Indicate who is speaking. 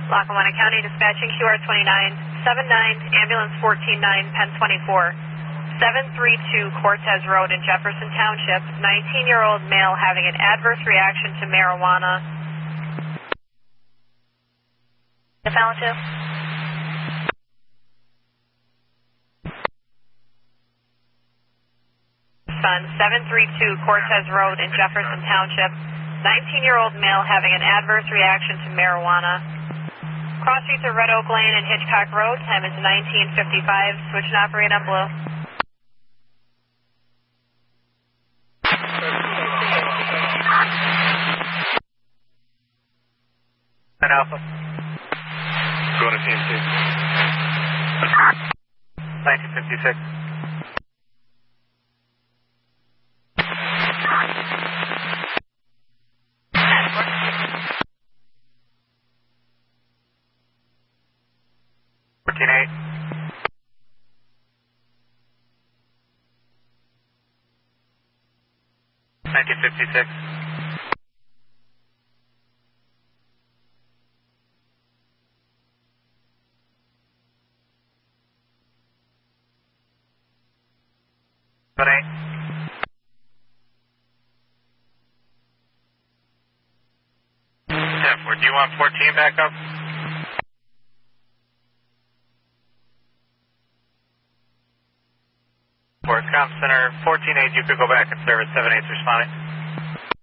Speaker 1: Lackawanna County dispatching QR29, 79, ambulance 149, pen 24. 732 Cortez Road in Jefferson Township, 19-year-old male having an adverse reaction to marijuana. The Fallon 2. Son, 732 Cortez Road in Jefferson Township, 19-year-old male having an adverse reaction to marijuana. Cross streets are Red Oak Lane and Hitchcock Road. Time is 19:55. Switch and operate on blue.
Speaker 2: And Alpha.
Speaker 3: Going to TMC.
Speaker 2: 1956. $1956.
Speaker 3: Do you want 14 back up?
Speaker 2: Comm Center, 14-8, you could go back and service 7-8's responding.